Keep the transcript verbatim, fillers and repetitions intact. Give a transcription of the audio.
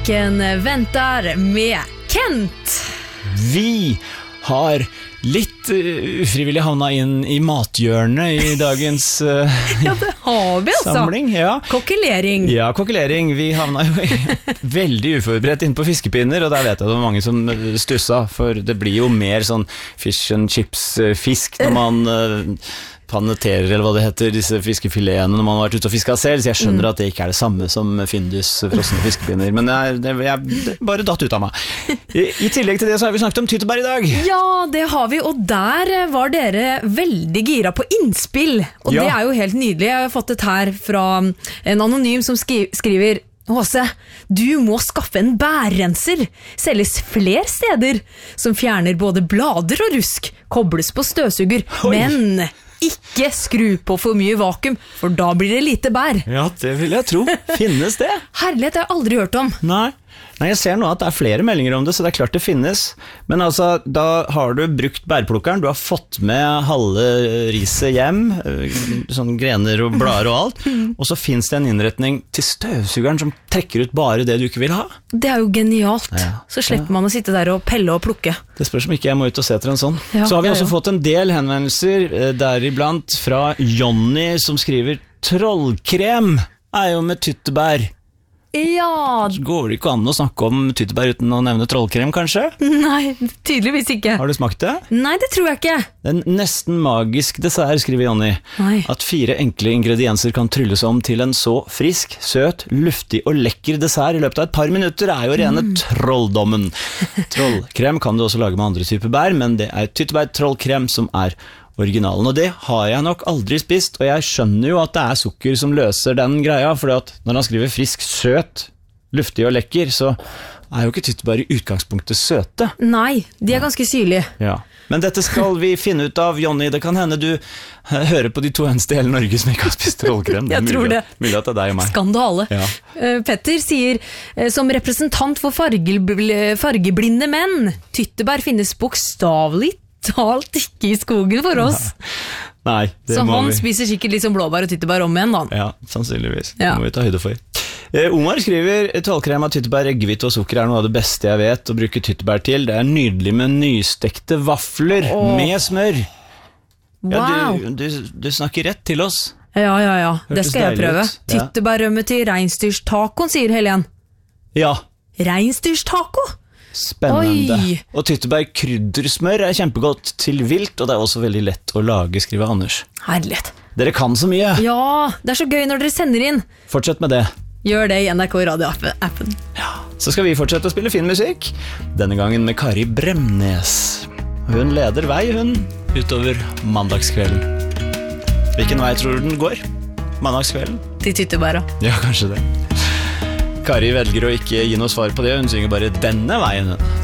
Kärleken väntar med Kent. Vi har litt uh, ufrivillig havna inn i mathjørnet i dagens uh, Ja, det har vi altså. Samling. Ja. Kokkelering. Ja, kokkelering. Vi havna jo veldig uforberedt inn på fiskepinner, og der vet jeg det var mange som stussa, for det blir jo mer sånn fish and chips fisk når man uh, paneterer, eller hva det heter, disse fiskefiletene når man har vært ute og fisket selv, så jeg skjønner mm. at det ikke er det samme som Findus frosne fiskepinner, men jeg, det, jeg, det bare datt ut av meg. I, I tillegg til det så har vi snakket om tyttebær i dag. Ja, det har vi, og der var dere veldig gira på innspill, og ja. Det er jo helt nydelig. Jeg har fått et her fra en anonym som skri, skriver Åse, du må skaffe en bærrenser. Selges flere steder som fjerner både blader og rusk, kobles på støvsuger, Oi. Men ikke skru på for mye vakuum, for da blir det lite bær. Ja, det vil jeg tro. Finnes det? Herlighet, jeg har aldri hørt om. Nei. Nei, jeg ser nå at det er flere meldinger om det, så det er klart det finnes. Men altså, da har du brukt bærplukkeren, du har fått med halve riset hjem, sånn grener og blader og alt, og så finnes det en innretning til støvsugeren som trekker ut bare det du ikke vil ha. Det er jo genialt. Ja. Så slipper ja. man å sitte der og pelle og plukke. Det spørs om ikke jeg må ut og se etter en sånn. Ja, så har vi ja, også ja. fått en del henvendelser, deriblant fra Jonny, som skriver trollkrem er jo med tyttebær. Ja. Går det ikke an å snakke om tyttebær uten å nevne trollkrem, kanskje? Nei, tydeligvis ikke. Har du smakt det? Nei, det tror jeg ikke. En nesten magisk dessert, skriver Jonny. Nei. At fire enkle ingredienser kan trylles om til en så frisk, søt, luftig og lekker dessert i løpet av et par minutter er jo rene mm. trolldommen. Trollkrem kan du også lage med andre typer bær, men det er tyttebær trollkrem som er originalen, og det har jeg nok aldri spist, og jeg skjønner jo at det er sukker som løser den greia, for når han skriver frisk, søt, luftig og lekker, så er jo ikke tyttebær i utgangspunktet søte. Nei, de er ganske syrlige. Ja. Men dette skal vi finne ut av, Jonny. Det kan hende du hører på de to eneste i hele Norge som ikke har spist trollkrem. Jeg tror det. Mulig at det er deg og meg. Skandale. Ja. Petter sier, som representant for fargeblinde menn, tyttebær finnes bokstavelig talt ikke i skogen for oss. Nei, det så må han vi. spiser sikkert liksom blåbær og tyttebær om igjen da. Ja, sannsynligvis. Ja. Det må vi ta høyde for. Eh, Omar skriver, trollkrem av tyttebær, eggehvite og sukker er noe av det beste jeg vet å bruke tyttebær til. Det er nydelig med nystekte vafler oh. med smør. Wow. Ja, du, du, du snakker rett til oss. Ja, ja, ja. Det Hørtes skal jeg prøve. Ja. Tyttebærrømme til reinsdyrstacoen, sier Helen. Ja. Reinsdyrstaco? Spennende. Oi. Og tyttebær kryddersmør er kjempegodt til vilt, og det er også veldig lett å lage, skriver Anders. Herlighet. Dere kan så mye. Ja, det er så gøy når dere sender inn. Fortsett med det. Gjør det i N R K Radio-appen. Ja, så skal vi fortsette å spille fin musikk. Denne gangen med Kari Bremnes. Hun leder vei, hun, utover mandagskvelden. Hvilken vei tror du den går? Mandagskvelden? Til tyttebæra. Ja, kanskje det. Kari velger å ikke gi noe svar på det, hun synger bare denne veien.